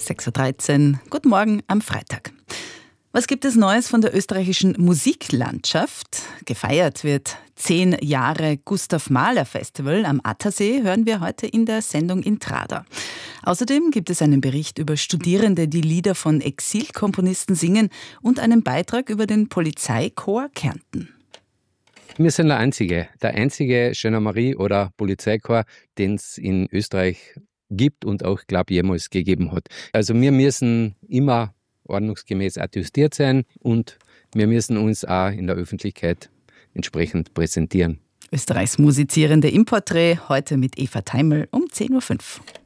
6.13 Uhr. Guten Morgen am Freitag. Was gibt es Neues von der österreichischen Musiklandschaft? Gefeiert wird 10 Jahre Gustav Mahler Festival am Attersee, hören wir heute in der Sendung Intrada. Außerdem gibt es einen Bericht über Studierende, die Lieder von Exilkomponisten singen und einen Beitrag über den Polizeichor Kärnten. Wir sind der einzige Gendarmerie- oder Polizeichor, den es in Österreich gibt und auch, glaube ich, jemals gegeben hat. Also wir müssen immer ordnungsgemäß attestiert sein und wir müssen uns auch in der Öffentlichkeit entsprechend präsentieren. Österreichs Musizierende im Porträt, heute mit Eva Teimel um 10.05 Uhr.